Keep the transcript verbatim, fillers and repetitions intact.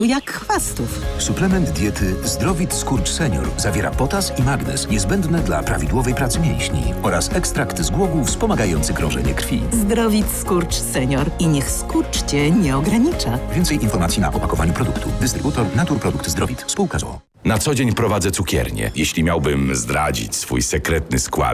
Jak chwastów. Suplement diety Zdrowit Skurcz Senior zawiera potas i magnez niezbędne dla prawidłowej pracy mięśni oraz ekstrakt z głogów wspomagający krążenie krwi. Zdrowit Skurcz Senior. I niech skurcz Cię nie ogranicza. Więcej informacji na opakowaniu produktu. Dystrybutor Naturprodukt Zdrowit. Spółka z o o. Na co dzień prowadzę cukiernię. Jeśli miałbym zdradzić swój sekretny skład,